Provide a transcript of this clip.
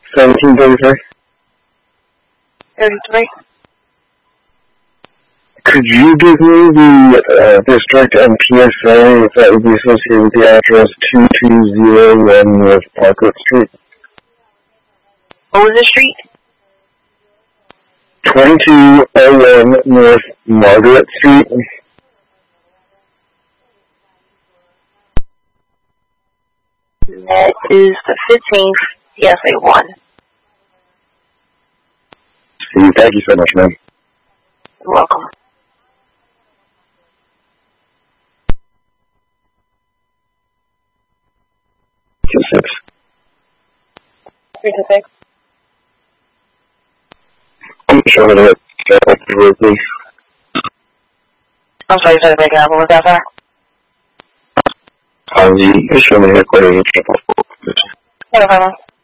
1733. 33. Could you give me the district and PSA if that would be associated with the address 2201 North Margaret Street? What was the street? 2201 North Margaret Street. That is the 15th, PSA 1. Steve, thank you so much, man. You're welcome. Two six. 326. I'm showing it up. Please. I'm sorry, you said to make an apple. What's that, sir? You show me headquarters. 25.